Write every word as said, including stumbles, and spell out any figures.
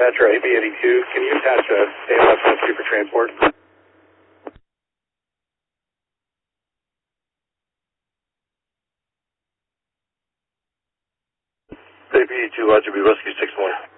Metro A B eighty-two, can you attach a standby punch two for transport? A B eighty-two, Roger, be rescue six one.